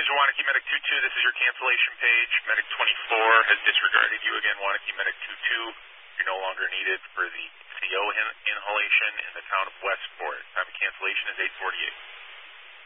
is Wanakee Medic 22. This is your cancellation page. Medic 24 has disregarded you again. Wanakee Medic 22, you're no longer needed for the CO inhalation in the town of Westport. Time of cancellation is 8:48.